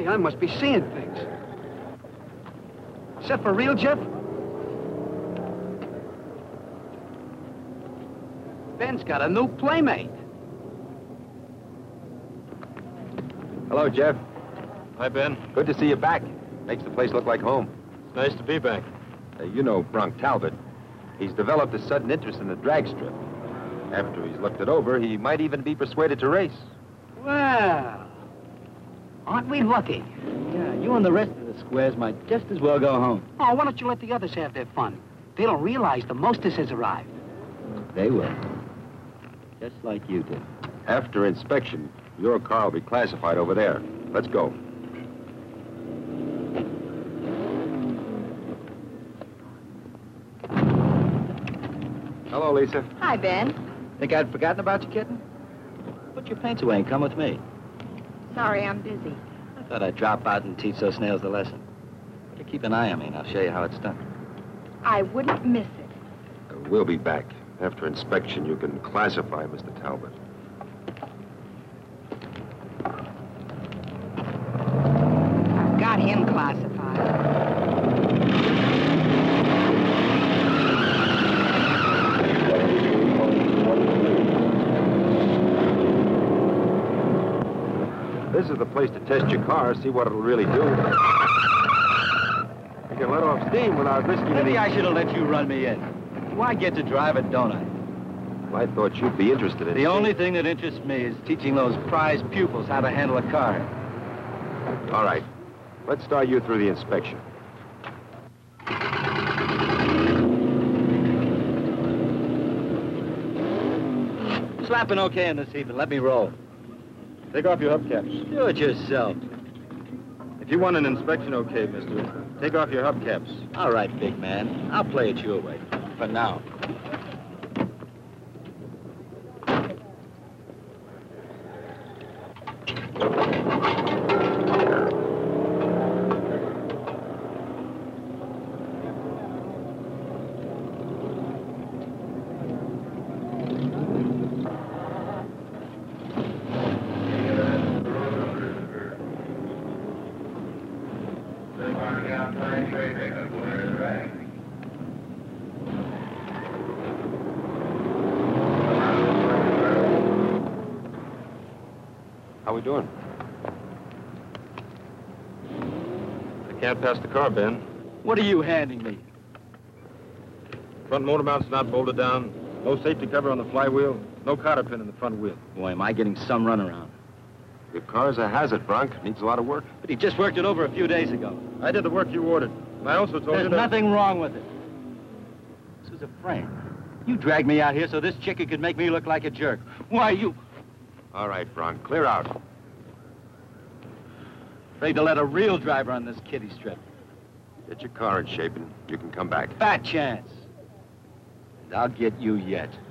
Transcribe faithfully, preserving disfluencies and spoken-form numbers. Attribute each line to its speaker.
Speaker 1: I must be seeing things. Is that for real, Jeff? Ben's got a new playmate.
Speaker 2: Hello, Jeff.
Speaker 3: Hi, Ben.
Speaker 2: Good to see you back. Makes the place look like home.
Speaker 3: It's nice to be back.
Speaker 2: Uh, you know Bronk Talbot. He's developed a sudden interest in the drag strip. After he's looked it over, he might even be persuaded to race.
Speaker 1: Well, aren't we lucky?
Speaker 4: Yeah, you and the rest of the squares might just as well go home.
Speaker 1: Oh, why don't you let the others have their fun? They don't realize the mostest has arrived.
Speaker 4: They will. Just like you did.
Speaker 2: After inspection, your car will be classified over there. Let's go. Hello, Lisa.
Speaker 5: Hi, Ben.
Speaker 4: Think I'd forgotten about you, kitten? Put your paints away and come with me.
Speaker 5: Sorry, I'm busy.
Speaker 4: I thought I'd drop out and teach those snails the lesson. You keep an eye on me, and I'll show you how it's done.
Speaker 5: I wouldn't miss it.
Speaker 2: Uh, we'll be back. After inspection, you can classify Mister Talbot.
Speaker 5: I've got him classified.
Speaker 2: This is the place to test your car, see what it'll really do. You can let off steam without risking any...
Speaker 4: Maybe I should have let you run me in. Well, I get to drive it, don't I?
Speaker 2: Well, I thought you'd be interested in...
Speaker 4: The only thing that interests me is teaching those prize pupils how to handle a car.
Speaker 2: All right. Let's start you through the inspection.
Speaker 4: Slapping okay in this evening. Let me roll.
Speaker 3: Take off your hubcaps.
Speaker 4: Do it yourself.
Speaker 3: If you want an inspection okay, mister, take off your hubcaps.
Speaker 4: All right, big man. I'll play it your way. For now.
Speaker 2: How we doing?
Speaker 3: I can't pass the car, Ben.
Speaker 4: What are you handing me?
Speaker 3: Front motor mount's not bolted down. No safety cover on the flywheel. No cotter pin in the front wheel.
Speaker 4: Boy, am I getting some runaround.
Speaker 2: Your car's a hazard, Bronk. Needs a lot of work.
Speaker 4: But he just worked it over a few days ago.
Speaker 3: I did the work you ordered. And I also told
Speaker 4: There's
Speaker 3: you that...
Speaker 4: nothing wrong with it. This was a frame. You dragged me out here so this chicken could make me look like a jerk. Why, you...
Speaker 2: All right, Bronk. Clear out.
Speaker 4: Afraid to let a real driver on this kiddie strip.
Speaker 2: Get your car in shape and you can come back.
Speaker 4: Fat chance. And I'll get you yet.